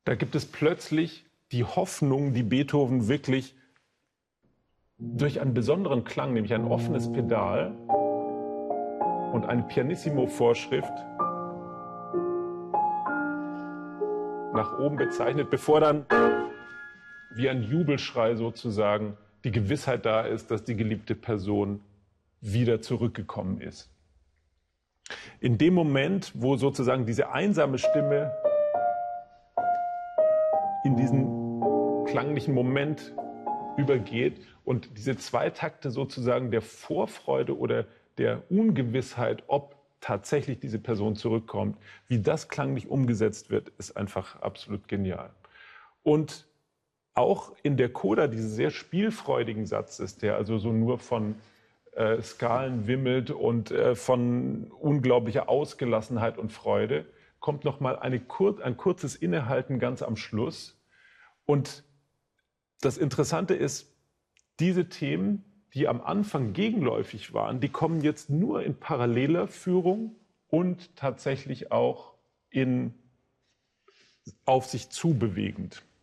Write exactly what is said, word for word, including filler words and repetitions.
Da gibt es plötzlich die Hoffnung, die Beethoven wirklich durch einen besonderen Klang, nämlich ein offenes Pedal und eine Pianissimo-Vorschrift nach oben bezeichnet, bevor dann wie ein Jubelschrei sozusagen die Gewissheit da ist, dass die geliebte Person wieder zurückgekommen ist. In dem Moment, wo sozusagen diese einsame Stimme in diesen klanglichen Moment übergeht und diese zwei Takte sozusagen der Vorfreude oder der Ungewissheit, ob tatsächlich diese Person zurückkommt, wie das klanglich umgesetzt wird, ist einfach absolut genial. Und auch in der Coda diese sehr spielfreudigen Satzes, der also so nur von äh, Skalen wimmelt und äh, von unglaublicher Ausgelassenheit und Freude, kommt nochmal eine kur ein kurzes Innehalten ganz am Schluss. Und das Interessante ist, diese Themen, die am Anfang gegenläufig waren, die kommen jetzt nur in paralleler Führung und tatsächlich auch in auf sich zu bewegend.